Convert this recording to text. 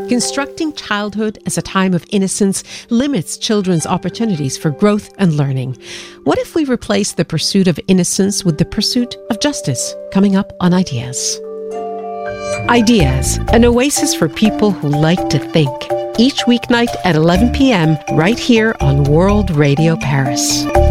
Constructing childhood as a time of innocence limits children's opportunities for growth and learning. What if we replace the pursuit of innocence with the pursuit of justice? Coming up on Ideas. Ideas, an oasis for people who like to think. Each weeknight at 11 p.m. right here on World Radio Paris.